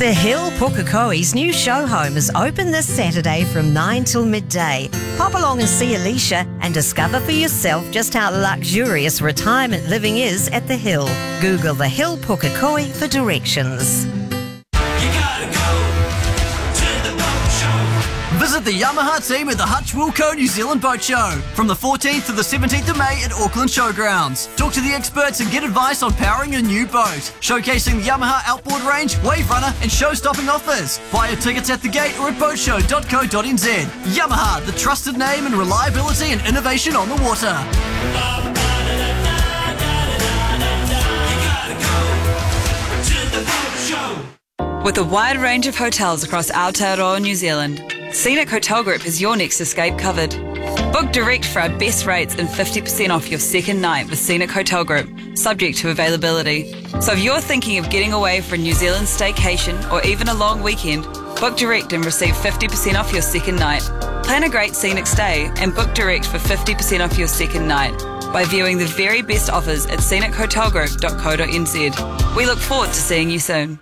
The Hill Pukekohe's new show home is open this Saturday from 9 till midday. Pop along and see Alicia and discover for yourself just how luxurious retirement living is at The Hill. Google The Hill Pukekohe for directions. Visit the Yamaha team at the Hutch Wilco New Zealand Boat Show from the 14th to the 17th of May at Auckland Showgrounds. Talk to the experts and get advice on powering your new boat. Showcasing the Yamaha outboard range, wave runner and show-stopping offers. Buy your tickets at the gate or at boatshow.co.nz. Yamaha, the trusted name in reliability and innovation on the water. With a wide range of hotels across Aotearoa, New Zealand, Scenic Hotel Group has your next escape covered. Book direct for our best rates and 50% off your second night with Scenic Hotel Group, subject to availability. So if you're thinking of getting away for a New Zealand staycation or even a long weekend, book direct and receive 50% off your second night. Plan a great scenic stay and book direct for 50% off your second night by viewing the very best offers at scenichotelgroup.co.nz. We look forward to seeing you soon.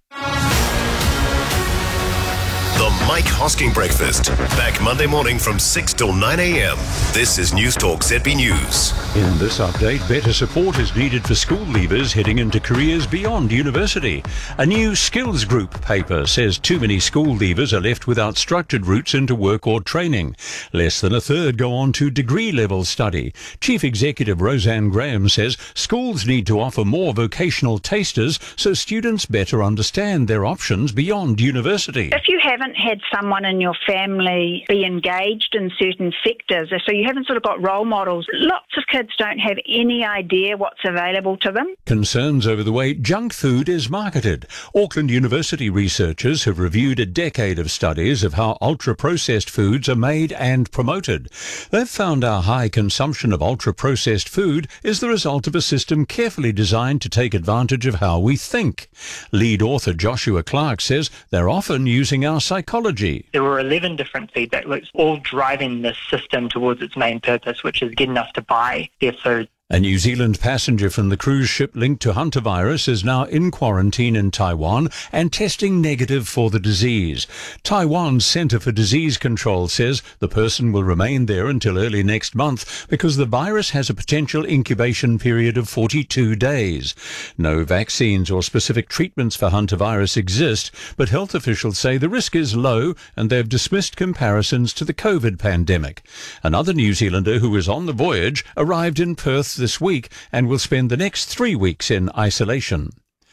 The Mike Hosking Breakfast. Back Monday morning from 6 till 9 a.m. This is News Talk ZB News. In this update, better support is needed for school leavers heading into careers beyond university. A new skills group paper says too many school leavers are left without structured routes into work or training. Less than a third go on to degree-level study. Chief Executive Roseanne Graham says schools need to offer more vocational tasters so students better understand their options beyond university. If you haven't had someone in your family be engaged in certain sectors, so you haven't sort of got role models, lots of kids don't have any idea what's available to them. Concerns over the way junk food is marketed. Auckland University researchers have reviewed a decade of studies of how ultra-processed foods are made and promoted. They've found our high consumption of ultra-processed food is the result of a system carefully designed to take advantage of how we think. Lead author Joshua Clark says they're often using our psychology. There were 11 different feedback loops, all driving this system towards its main purpose, which is getting us to buy their food. A New Zealand passenger from the cruise ship linked to hantavirus is now in quarantine in Taiwan and testing negative for the disease. Taiwan's Centre for Disease Control says the person will remain there until early next month because the virus has a potential incubation period of 42 days. No vaccines or specific treatments for hantavirus exist, but health officials say the risk is low and they've dismissed comparisons to the COVID pandemic. Another New Zealander who was on the voyage arrived in Perth this week and will spend the next 3 weeks in isolation.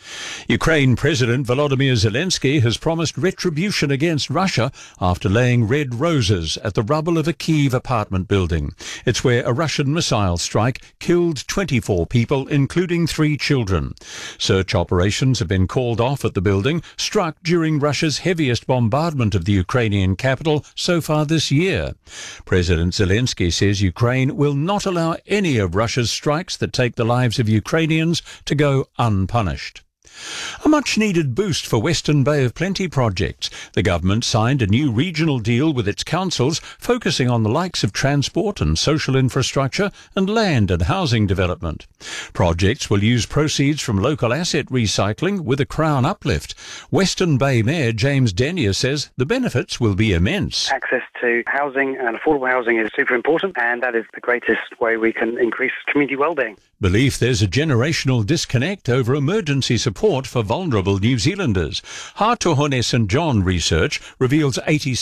Ukraine President Volodymyr Zelensky has promised retribution against Russia after laying red roses at the rubble of a Kyiv apartment building. It's where a Russian missile strike killed 24 people, including 3 children. Search operations have been called off at the building, struck during Russia's heaviest bombardment of the Ukrainian capital so far this year. President Zelensky says Ukraine will not allow any of Russia's strikes that take the lives of Ukrainians to go unpunished. A much-needed boost for Western Bay of Plenty projects. The government signed a new regional deal with its councils focusing on the likes of transport and social infrastructure and land and housing development. Projects will use proceeds from local asset recycling with a Crown uplift. Western Bay Mayor James Denyer says the benefits will be immense. Access to housing and affordable housing is super important, and that is the greatest way we can increase community well-being. Belief there's a generational disconnect over emergency support for vulnerable New Zealanders. Hātohone St John research reveals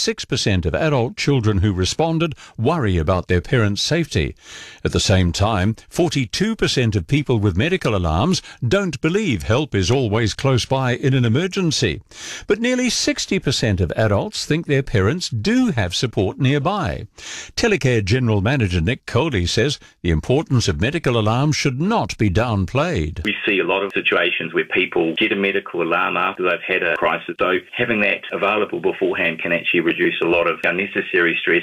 86% of adult children who responded worry about their parents' safety. At the same time, 42% of people with medical alarms don't believe help is always close by in an emergency. But nearly 60% of adults think their parents do have support nearby. Telecare General Manager Nick Coley says the importance of medical alarms should not be downplayed. We see a lot of situations where people get a medical alarm after they've had a crisis, so having that available beforehand can actually reduce a lot of unnecessary stress.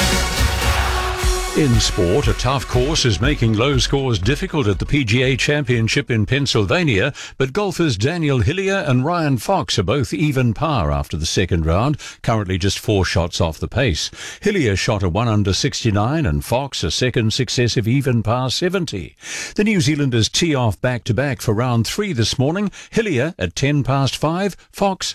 In sport, a tough course is making low scores difficult at the PGA Championship in Pennsylvania, but golfers Daniel Hillier and Ryan Fox are both even par after the second round, currently just 4 shots off the pace. Hillier shot a 1 under 69 and Fox a second successive even par 70. The New Zealanders tee off back-to-back for round 3 this morning, Hillier at 5:10, Fox